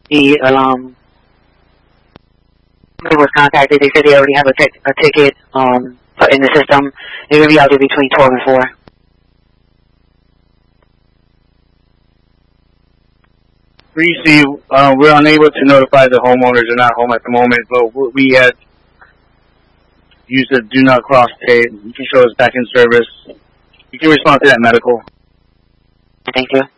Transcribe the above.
The company was contacted. They said they already have a ticket in the system. They're going to be out there between 12 and 4. Reese, we're unable to notify the homeowners. They're not home at the moment, but we had used the do not cross tape. You can show us back in service. You can respond to that medical. Thank you.